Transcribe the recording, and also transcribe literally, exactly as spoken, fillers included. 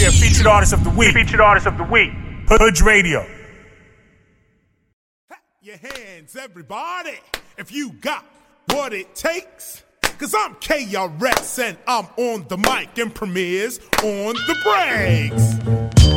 Yeah, featured artist of the week. Featured artist of the week. Hood Radio. Your hands, everybody, if you got what it takes. Cause I'm K R S and I'm on the mic and Premier's on the breaks.